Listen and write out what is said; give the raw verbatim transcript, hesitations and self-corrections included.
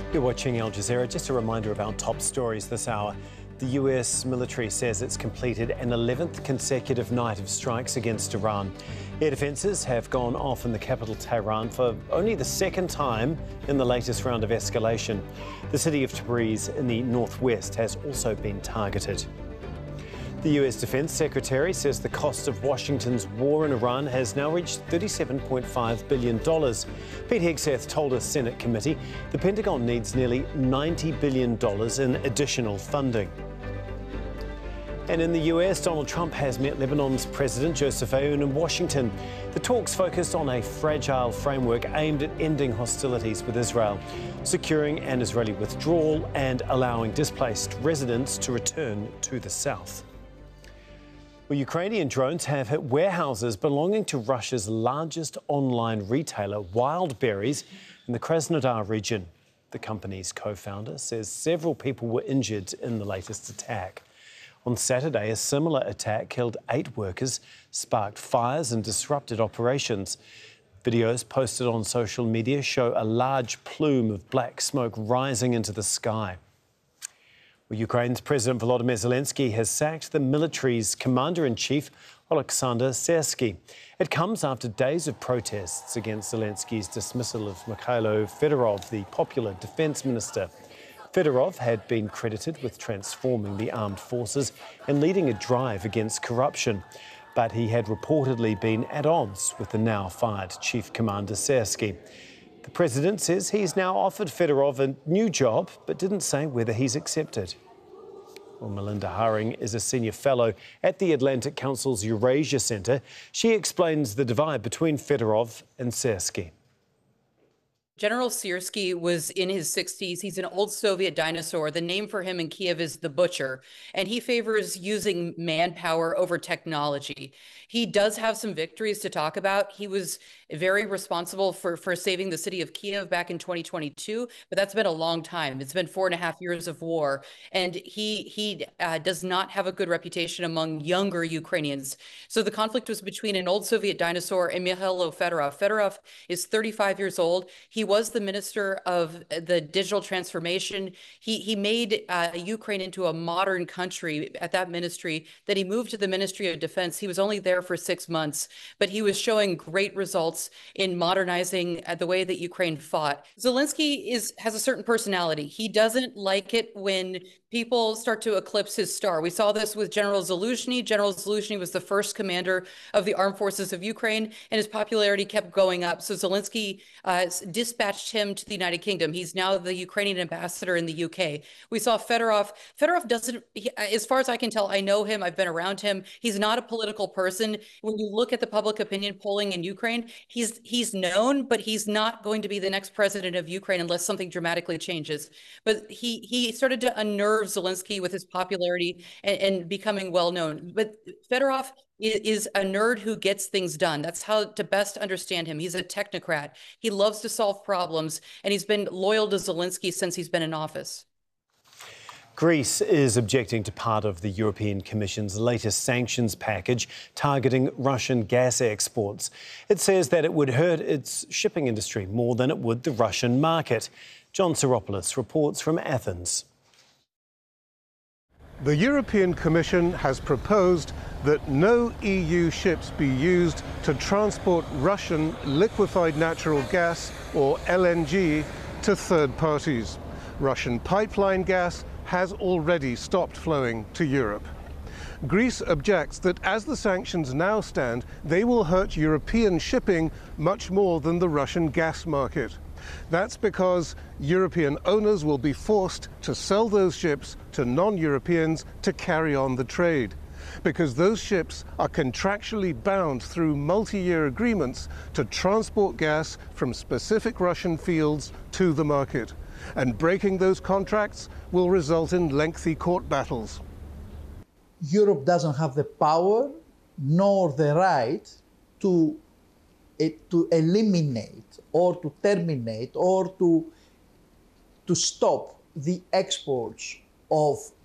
You're watching Al Jazeera. Just a reminder of our top stories this hour. The U S military says it's completed an eleventh consecutive night of strikes against Iran. Air defences have gone off in the capital Tehran for only the second time in the latest round of escalation. The city of Tabriz in the northwest has also been targeted. The U S Defence Secretary says the cost of Washington's war in Iran has now reached thirty-seven point five billion dollars. Pete Hegseth told a Senate committee the Pentagon needs nearly ninety billion dollars in additional funding. And in the U S, Donald Trump has met Lebanon's President Joseph Aoun in Washington. The talks focused on a fragile framework aimed at ending hostilities with Israel, securing an Israeli withdrawal and allowing displaced residents to return to the south. Well, Ukrainian drones have hit warehouses belonging to Russia's largest online retailer, Wildberries, in the Krasnodar region. The company's co-founder says several people were injured in the latest attack. On Saturday, a similar attack killed eight workers, sparked fires and disrupted operations. Videos posted on social media show a large plume of black smoke rising into the sky. Well, Ukraine's President Volodymyr Zelensky has sacked the military's commander-in-chief, Oleksandr Syrsky. It comes after days of protests against Zelensky's dismissal of Mikhailo Fedorov, the popular defence minister. Fedorov had been credited with transforming the armed forces and leading a drive against corruption, but he had reportedly been at odds with the now-fired Chief Commander Syrsky. The president says he's now offered Fedorov a new job, but didn't say whether he's accepted. Well, Melinda Haring is a senior fellow at the Atlantic Council's Eurasia Centre. She explains the divide between Fedorov and Syrsky. General Syrsky was in his sixties. He's an old Soviet dinosaur. The name for him in Kiev is the Butcher, and he favors using manpower over technology. He does have some victories to talk about. He was very responsible for, for saving the city of Kiev back in twenty twenty-two, but that's been a long time. It's been four and a half years of war, and he, he uh, does not have a good reputation among younger Ukrainians. So the conflict was between an old Soviet dinosaur and Mikhailo Fedorov. Fedorov is thirty-five years old. He was the minister of the digital transformation. He, he made uh, Ukraine into a modern country at that ministry. Then he moved to the Ministry of Defense. He was only there for six months, but he was showing great results in modernizing uh, the way that Ukraine fought. Zelensky is has a certain personality. He doesn't like it when people start to eclipse his star. We saw this with General Zaluzhny. General Zaluzhny was the first commander of the armed forces of Ukraine, and his popularity kept going up. So Zelensky uh, dispatched him to the United Kingdom. He's now the Ukrainian ambassador in the U K. We saw Fedorov. Fedorov doesn't, he, as far as I can tell, I know him, I've been around him. He's not a political person. When you look at the public opinion polling in Ukraine, he's he's known, but he's not going to be the next president of Ukraine unless something dramatically changes. But he he started to unnerve Zelensky with his popularity and, and becoming well known. But Fedorov is a nerd who gets things done. That's how to best understand him. He's a technocrat. He loves to solve problems, and he's been loyal to Zelensky since he's been in office. Greece is objecting to part of the European Commission's latest sanctions package targeting Russian gas exports. It says that it would hurt its shipping industry more than it would the Russian market. John Siropoulos reports from Athens. The European Commission has proposed that no E U ships be used to transport Russian liquefied natural gas, or L N G, to third parties. Russian pipeline gas has already stopped flowing to Europe. Greece objects that as the sanctions now stand, they will hurt European shipping much more than the Russian gas market. That's because European owners will be forced to sell those ships to non-Europeans to carry on the trade, because those ships are contractually bound through multi-year agreements to transport gas from specific Russian fields to the market. And breaking those contracts will result in lengthy court battles. Europe doesn't have the power nor the right to, uh, to eliminate or to terminate or to, to stop the exports of